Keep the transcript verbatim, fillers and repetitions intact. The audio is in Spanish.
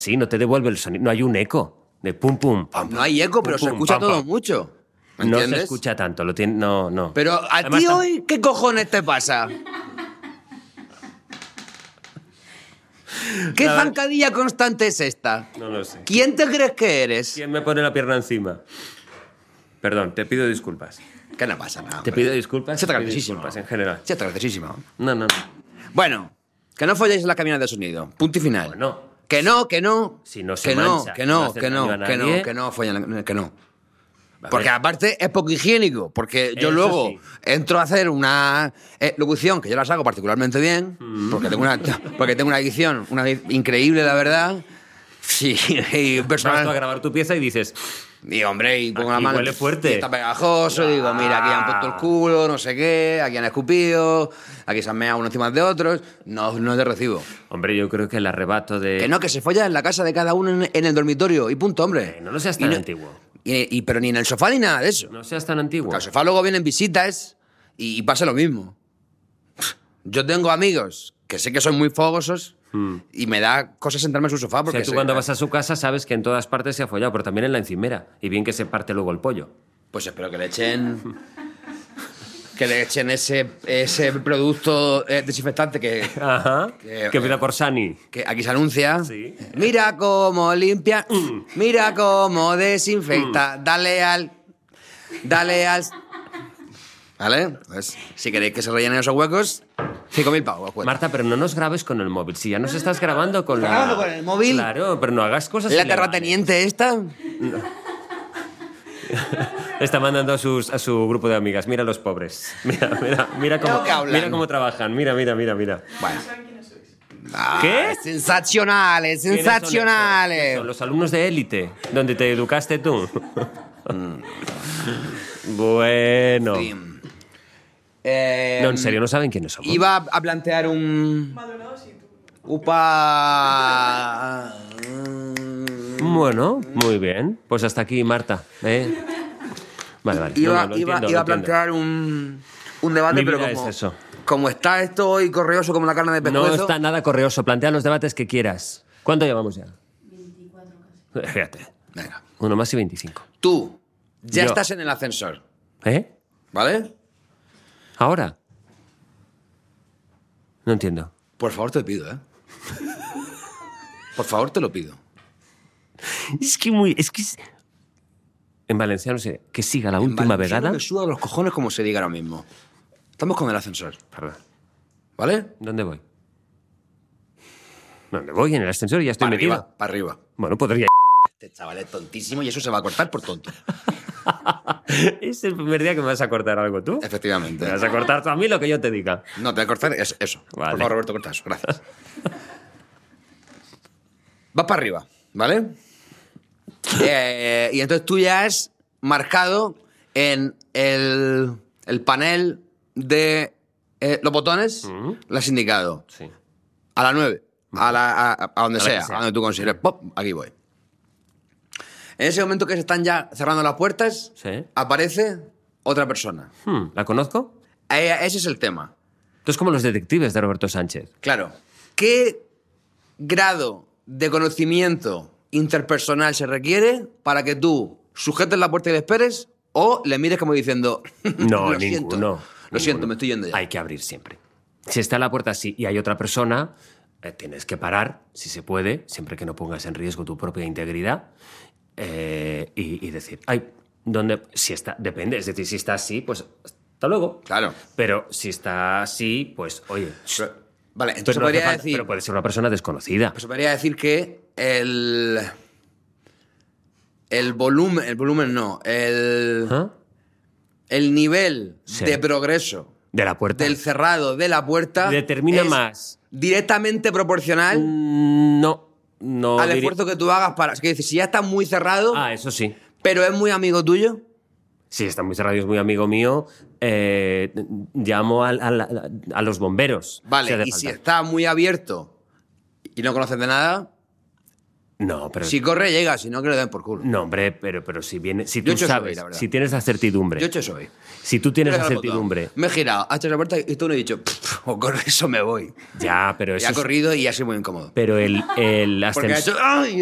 Sí, no te devuelve el sonido, no hay un eco de pum, pum, pam, No hay eco, pero pum, se pum, escucha pam, todo pam. mucho. ¿Me No entiendes? se escucha tanto, lo tiene, no, no. Pero a Además, ti tam- hoy, ¿qué cojones te pasa? ¿Qué Nada. zancadilla constante es esta? No lo sé. ¿Quién te crees que eres? ¿Quién me pone la pierna encima? Perdón, te pido disculpas. Que no pasa nada. Te hombre. pido disculpas. Sí, te pido graciosísimo. disculpas en general. Sí, está graciosísimo. No, no, no. Bueno, que no folléis en las cabinas de sonido. Punto y final. Bueno. Que no, que no. Si no se que no, mancha, que no no, hace que no, daño a que nadie. no, que no, follen, que no. A Porque ver. aparte es poco higiénico, porque yo Eso luego sí. entro a hacer una eh, locución que yo las hago particularmente bien, Mm. porque tengo una porque tengo una edición una edi- increíble, la verdad. Sí, y Vas tú a personal. grabar tu pieza y dices, Y hombre, y pongo Aquí la mano. huele fuerte. y está pegajoso, y digo, mira, aquí han puesto el culo, no sé qué, aquí han escupido, aquí se han meado unos encima de otros. No, no es de recibo. hombre, yo creo que el arrebato de... Que no, que se folla en la casa de cada uno en, en el dormitorio, y punto, hombre. Eh, no, no seas Y tan antiguo. Y, y- pero ni en el sofá ni nada de eso. No seas tan antiguo. Porque al sofá luego vienen visitas y, y pasa lo mismo. Yo tengo amigos que sé que son muy fogosos y me da cosas sentarme en su sofá O porque sea, tú sé- cuando vas a su casa sabes que en todas partes se ha follado, pero también en la encimera. Y bien que se parte luego el pollo. Pues espero que le echen que le echen ese, ese producto eh, desinfectante que, Ajá. Que- Que empieza por Sani. que aquí se anuncia. Sí. Mira cómo limpia, mira cómo desinfecta, dale al... Dale al... ¿Vale? Pues, si queréis que se rellenen esos huecos, cinco mil pavos. cuesta. Marta, pero no nos grabes con el móvil. Si ya nos estás grabando con la... ¿Estás grabando con el móvil? Claro, pero no hagas cosas ¿La ilegales. terrateniente esta? Está mandando a, sus, a su grupo de amigas. Mira los pobres. Mira, mira, mira cómo, Lo que hablan. mira cómo trabajan. Mira, mira, mira, mira. Bueno. ¿Qué? Sensacionales, ¿Quiénes son sensacionales. estos? Son los alumnos de élite, donde te educaste tú. Bueno. Sí. Eh, No, en serio, no saben quiénes somos. Iba a plantear un... Upa... Bueno, muy bien. Pues hasta aquí, Marta. ¿eh? Vale, vale. Iba, No, no, lo iba- entiendo, iba lo a plantear un, un debate, Mi pero vida como, es eso. como está esto hoy correoso como la carne de entiendo. pescuezo... No está nada correoso. Plantea los debates que quieras. ¿Cuánto llevamos ya? veinticuatro casi. Fíjate. Venga. Uno más y veinticinco. Tú, ya Yo. estás en el ascensor, ¿Eh? ¿vale? ¿Ahora? No entiendo. Por favor, te pido, ¿eh? Por favor, te lo pido. Es que muy... Es que... es- En valenciano sé que siga la última Vale, vegada. Me suda los cojones como se diga ahora mismo. Estamos con el ascensor, Perdón. ¿vale? ¿Dónde voy? ¿Dónde voy? En el ascensor y ya estoy Para metido. arriba, para arriba. Bueno, podría... Este chaval es tontísimo y eso se va a cortar por tonto. Es el primer día que me vas a cortar algo tú. Efectivamente. Me vas a cortar tú a mí lo que yo te diga. No, te voy a cortar es- eso. Vale. Por favor, Roberto, corta eso. Gracias. Vas para arriba, ¿vale? Eh, y entonces tú ya has marcado en el, el panel de eh, los botones, Ujú. lo has indicado. Sí. A las nueve. A, la, a, a donde A la que sea, sea. a donde tú consideres. Pop, aquí voy. En ese momento que se están ya cerrando las puertas, Sí. aparece otra persona. Hmm, ¿La conozco? Eh, ese es el tema. Tú es como los detectives de Roberto Sánchez. Claro. ¿Qué grado de conocimiento interpersonal se requiere para que tú sujetes la puerta y le esperes o le mires como diciendo... No, lo siento, ninguno. Lo siento, Ninguno. me estoy yendo ya. Hay que abrir siempre. Si está la puerta así y hay otra persona, eh, tienes que parar, si se puede, siempre que no pongas en riesgo tu propia integridad, eh, y, y decir, ay, ¿dónde? Si está, depende, es decir, si está así, pues hasta luego. Claro. Pero si está así, pues, oye. Pero- vale, entonces pero, no hace podría falta- decir... pero puede ser una persona desconocida. Pues podría decir que el... El volumen... El volumen no. El... ¿Ah? El nivel Sí. de progreso De la puerta. del cerrado de la puerta... Determina es más. directamente proporcional Mm, No, no. al diría- esfuerzo que tú hagas para... Es decir, si ya está muy cerrado, Ah, eso sí. pero es muy amigo tuyo... Sí, está muy cerrado y es muy amigo mío. eh, llamo al- al- a, los bomberos. Vale, si hace y si falta. está muy abierto y no conoces de nada, No, pero... Si corre, llega, si no, que le den por culo. No, hombre, pero, pero si viene... Si Yo tú he hecho sabes, eso, la verdad. si tienes la certidumbre... Yo he hecho eso hoy. Si tú tienes He la pegado el certidumbre... botón. Me he girado, ha hecho la puerta y tú no he dicho, o corre eso me voy. Ya, pero Y eso... ha es- corrido y ha sido muy incómodo. Pero el, el Porque ha ascensor... hecho, ¡ay!